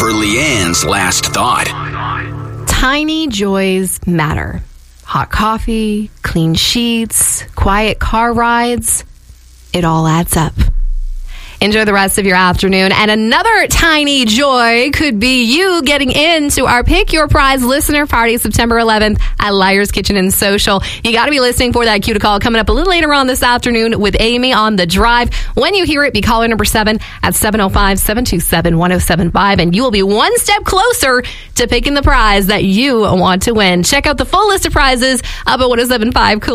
for Leanne's last thought. Tiny joys matter. Hot coffee, clean sheets, quiet car rides. It all adds up. Enjoy the rest of your afternoon. And another tiny joy could be you getting into our Pick Your Prize listener party September 11th at Liar's Kitchen and Social. You got to be listening for that cue to call coming up a little later on this afternoon with Amy on the drive. When you hear it, be caller number 7 at 705-727-1075. And you will be one step closer to picking the prize that you want to win. Check out the full list of prizes up at 1075 Cool.